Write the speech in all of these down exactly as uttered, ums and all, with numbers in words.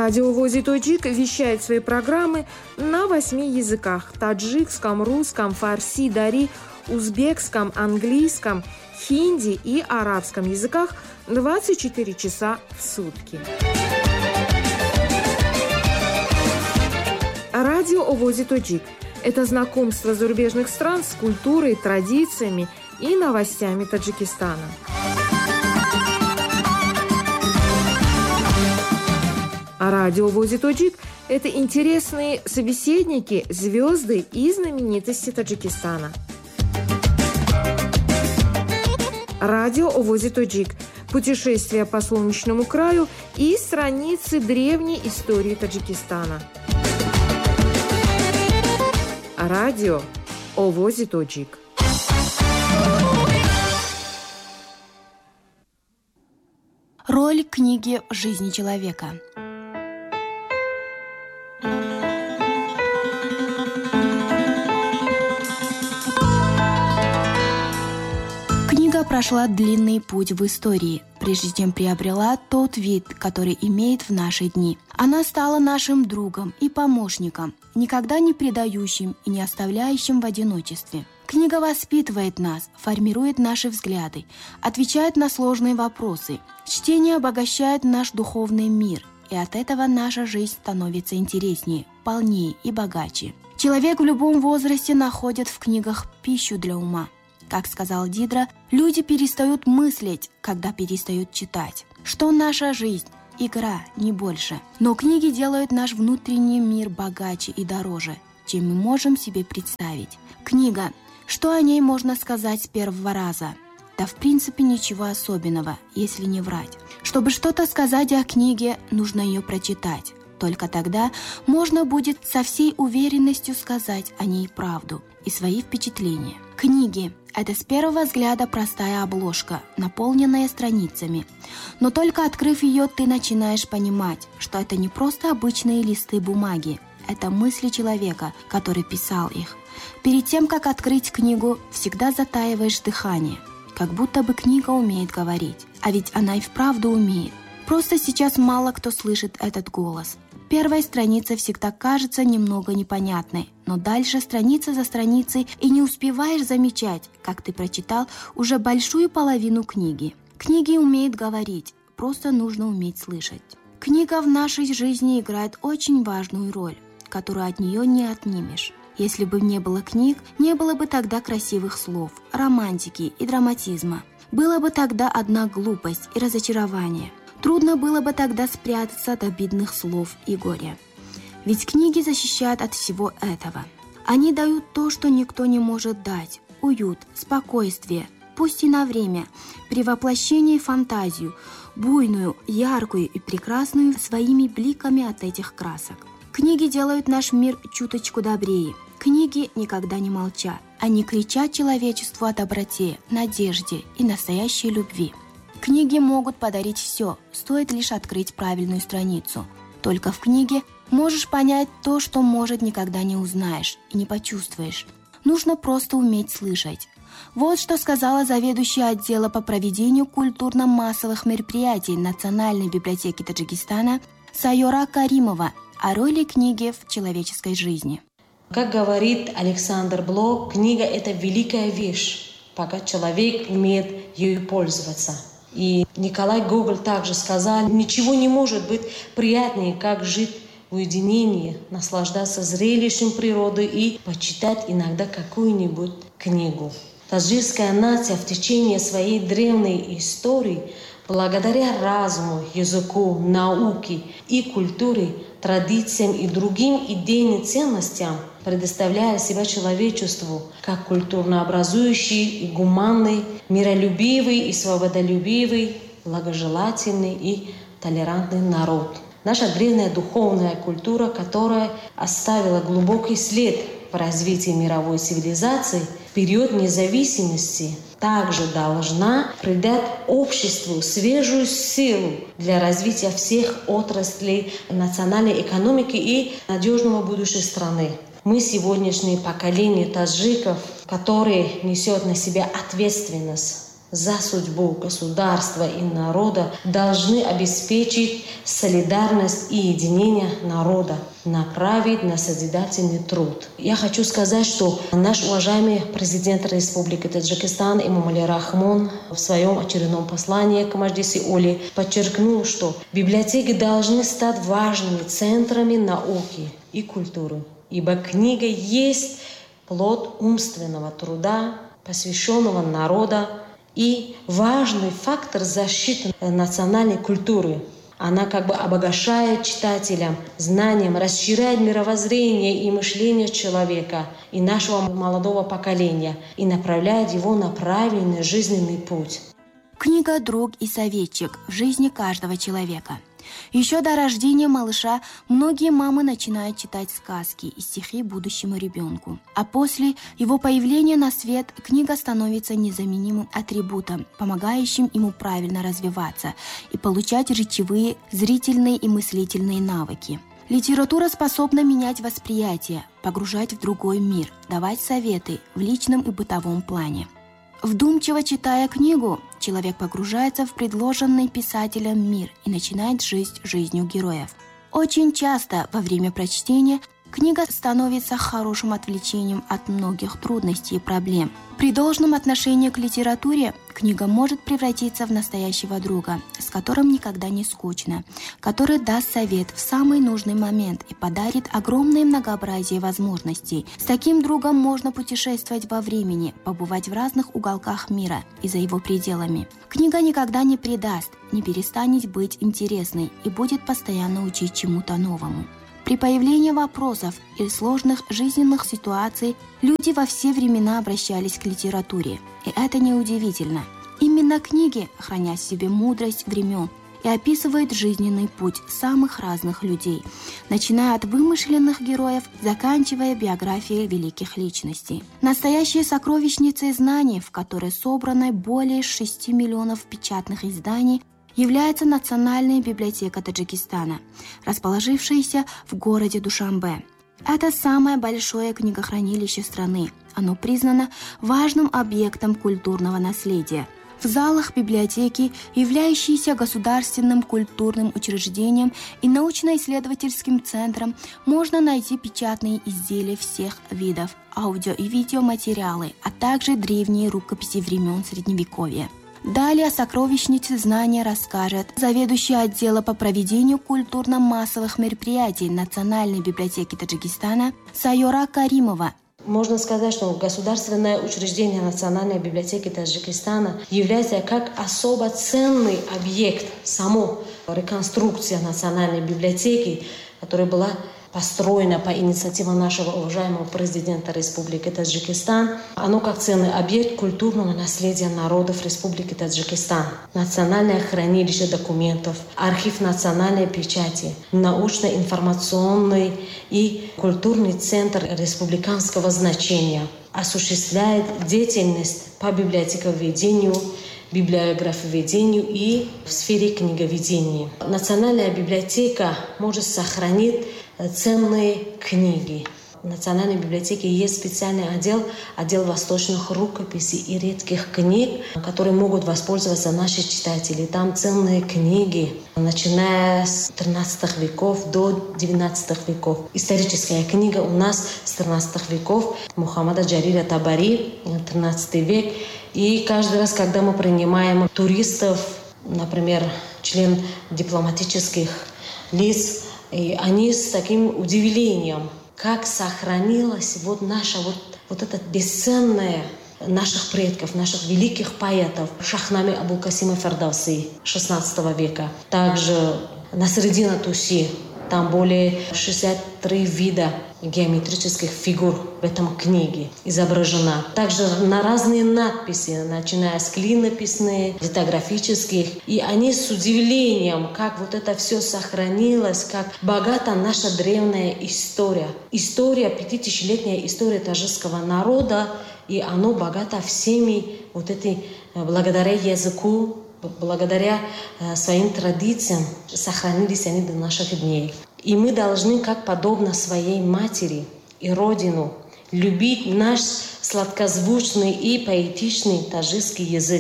Радио ВОЗ Тоджик вещает свои программы на восьми языках – таджикском, русском, фарси, дари, узбекском, английском, хинди и арабском языках двадцать четыре часа в сутки. Радио ВОЗ Тоджик – это знакомство зарубежных стран с культурой, традициями и новостями Таджикистана. А радио ВОЗ Тоджик – это интересные собеседники, звезды и знаменитости Таджикистана. Радио ВОЗ Тоджик – путешествие по солнечному краю и страницы древней истории Таджикистана. Радио ВОЗ Тоджик. Роль книги в жизни человека. Книга прошла длинный путь в истории, прежде чем приобрела тот вид, который имеет в наши дни. Она стала нашим другом и помощником, никогда не предающим и не оставляющим в одиночестве. Книга воспитывает нас, формирует наши взгляды, отвечает на сложные вопросы. Чтение обогащает наш духовный мир, и от этого наша жизнь становится интереснее, полнее и богаче. Человек в любом возрасте находит в книгах пищу для ума. Как сказал Дидро, люди перестают мыслить, когда перестают читать. Что наша жизнь? Игра, не больше. Но книги делают наш внутренний мир богаче и дороже, чем мы можем себе представить. Книга. Что о ней можно сказать с первого раза? Да в принципе ничего особенного, если не врать. Чтобы что-то сказать о книге, нужно ее прочитать. Только тогда можно будет со всей уверенностью сказать о ней правду и свои впечатления. Книги – это с первого взгляда простая обложка, наполненная страницами. Но только открыв ее, ты начинаешь понимать, что это не просто обычные листы бумаги, это мысли человека, который писал их. Перед тем, как открыть книгу, всегда затаиваешь дыхание, как будто бы книга умеет говорить. А ведь она и вправду умеет. Просто сейчас мало кто слышит этот голос. Первая страница всегда кажется немного непонятной, но дальше страница за страницей и не успеваешь замечать, как ты прочитал уже большую половину книги. Книги умеют говорить, просто нужно уметь слышать. Книга в нашей жизни играет очень важную роль, которую от нее не отнимешь. Если бы не было книг, не было бы тогда красивых слов, романтики и драматизма. Было бы тогда одна глупость и разочарование. Трудно было бы тогда спрятаться от обидных слов и горя. Ведь книги защищают от всего этого. Они дают то, что никто не может дать. Уют, спокойствие, пусть и на время, при воплощении фантазию, буйную, яркую и прекрасную своими бликами от этих красок. Книги делают наш мир чуточку добрее. Книги никогда не молчат. Они кричат человечеству о доброте, надежде и настоящей любви. Книги могут подарить все, стоит лишь открыть правильную страницу. Только в книге можешь понять то, что, может, никогда не узнаешь и не почувствуешь. Нужно просто уметь слышать. Вот что сказала заведующая отдела по проведению культурно-массовых мероприятий Национальной библиотеки Таджикистана Сайора Каримова о роли книги в человеческой жизни. Как говорит Александр Блок, книга – это великая вещь, пока человек умеет ею пользоваться. И Николай Гоголь также сказал, ничего не может быть приятнее, как жить в уединении, наслаждаться зрелищем природы и почитать иногда какую-нибудь книгу. Таджикская нация в течение своей древней истории, благодаря разуму, языку, науке и культуре, традициям и другим идейным ценностям, предоставляя себя человечеству как культурнообразующий и гуманный, миролюбивый и свободолюбивый, благожелательный и толерантный народ. Наша древняя духовная культура, которая оставила глубокий след в развитии мировой цивилизации в период независимости, также должна придать обществу свежую силу для развития всех отраслей национальной экономики и надежного будущего страны. Мы, сегодняшнее поколение таджиков, которое несет на себя ответственность за судьбу государства и народа должны обеспечить солидарность и единение народа, направить на созидательный труд. Я хочу сказать, что наш уважаемый президент Республики Таджикистан Эмомали Рахмон в своем очередном послании к Маджлиси Оли подчеркнул, что библиотеки должны стать важными центрами науки и культуры, ибо книга есть плод умственного труда, посвященного народа, и важный фактор защиты национальной культуры. Она как бы обогащает читателям знанием, расширяет мировоззрение и мышление человека и нашего молодого поколения и направляет его на правильный жизненный путь. Книга «Друг и советчик» в жизни каждого человека. Еще до рождения малыша многие мамы начинают читать сказки и стихи будущему ребенку. А после его появления на свет книга становится незаменимым атрибутом, помогающим ему правильно развиваться и получать речевые, зрительные и мыслительные навыки. Литература способна менять восприятие, погружать в другой мир, давать советы в личном и бытовом плане. Вдумчиво читая книгу, человек погружается в предложенный писателем мир и начинает жить жизнью героев. Очень часто во время прочтения книга становится хорошим отвлечением от многих трудностей и проблем. При должном отношении к литературе книга может превратиться в настоящего друга, с которым никогда не скучно, который даст совет в самый нужный момент и подарит огромное многообразие возможностей. С таким другом можно путешествовать во времени, побывать в разных уголках мира и за его пределами. Книга никогда не предаст, не перестанет быть интересной и будет постоянно учить чему-то новому. При появлении вопросов или сложных жизненных ситуаций люди во все времена обращались к литературе. И это неудивительно. Именно книги хранят в себе мудрость времен и описывают жизненный путь самых разных людей, начиная от вымышленных героев, заканчивая биографией великих личностей. Настоящие сокровищницы знаний, в которой собрано более шести миллионов печатных изданий, является Национальная библиотека Таджикистана, расположившаяся в городе Душанбе. Это самое большое книгохранилище страны. Оно признано важным объектом культурного наследия. В залах библиотеки, являющейся государственным культурным учреждением и научно-исследовательским центром, можно найти печатные изделия всех видов, аудио- и видеоматериалы, а также древние рукописи времен Средневековья. Далее о сокровищнице знания расскажет заведующий отдела по проведению культурно-массовых мероприятий Национальной библиотеки Таджикистана Сайора Каримова. Можно сказать, что государственное учреждение Национальной библиотеки Таджикистана является как особо ценный объект само реконструкция Национальной библиотеки, которая была построена по инициативе нашего уважаемого президента Республики Таджикистан. Оно как ценный объект культурного наследия народов Республики Таджикистан. Национальное хранилище документов, архив национальной печати, научно-информационный и культурный центр республиканского значения. Осуществляет деятельность по библиотековедению, библиографоведению и в сфере книговедения. Национальная библиотека может сохранить ценные книги. В Национальной библиотеке есть специальный отдел, отдел восточных рукописей и редких книг, которые могут воспользоваться наши читатели. Там ценные книги, начиная с тринадцатых веков до девятнадцатых веков. Историческая книга у нас с тринадцатых веков Мухаммада Джариля Табари, тринадцатый век. И каждый раз, когда мы принимаем туристов, например, член дипломатических лиц, и они с таким удивлением, как сохранилась вот наша вот, вот это бесценное наших предков, наших великих поэтов Шахнаме Абулкасима Фердауси шестнадцатого века. Также Насреддина Туси, там более шестьдесят три вида геометрических фигур в этом книге изображена. Также на разные надписи, начиная с клинописные, литографических. И они с удивлением, как вот это все сохранилось, как богата наша древняя история. История, пятитысячелетняя история таджикского народа, и оно богато всеми вот этой, благодаря языку, благодаря э, своим традициям, сохранились они до наших дней. И мы должны, как подобно своей матери и родину, любить наш сладкозвучный и поэтичный таджикский язык.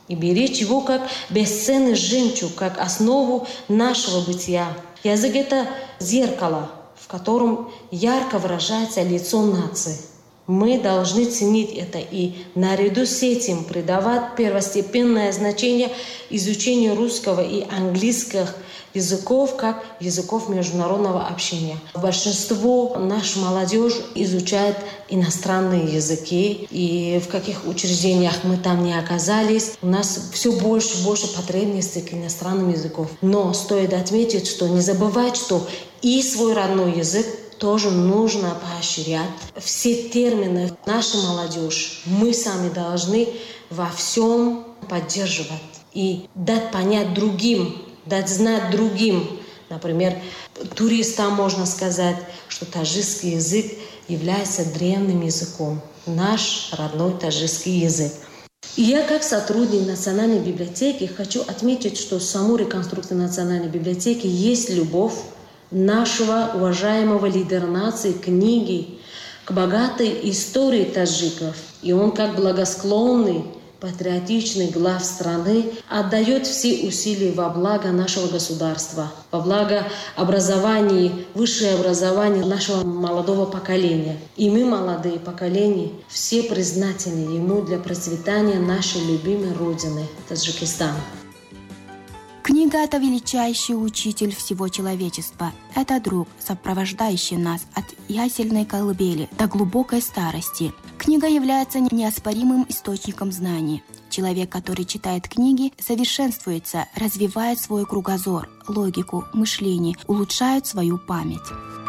и беречь его как бесценный жемчуг, как основу нашего бытия. Язык – это зеркало, в котором ярко выражается лицо нации. Мы должны ценить это и наряду с этим придавать первостепенное значение изучению русского и английских языков как языков международного общения. Большинство нашей молодежи изучает иностранные языки, и в каких учреждениях мы там не оказались, у нас все больше и больше потребностей к иностранным языкам. Но стоит отметить, что не забывать, что и свой родной язык тоже нужно поощрять. Все термины нашей молодежи мы сами должны во всем поддерживать и дать понять другим, дать знать другим. Например, туристам можно сказать, что таджикский язык является древним языком, наш родной таджикский язык. И я, как сотрудник Национальной библиотеки, хочу отметить, что в самой реконструкции Национальной библиотеки есть любовь нашего уважаемого лидера нации к книге, к богатой истории таджиков. И он, как благосклонный, патриотичный глав страны, отдает все усилия во благо нашего государства, во благо образования, высшее образование нашего молодого поколения. И мы, молодые поколения, все признательны ему для процветания нашей любимой родины Таджикистана. Книга – это величайший учитель всего человечества. Это друг, сопровождающий нас от ясельной колыбели до глубокой старости. Книга является неоспоримым источником знаний. Человек, который читает книги, совершенствуется, развивает свой кругозор, логику, мышление, улучшает свою память.